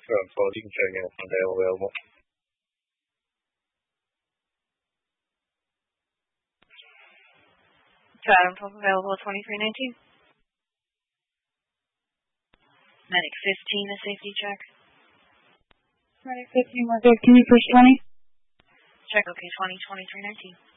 So you can check in if they're available. Adam 12 available at 2319. Medic 15, a safety check. Medic 15, we're good. Can you push 20? Check, okay, 20, 2319.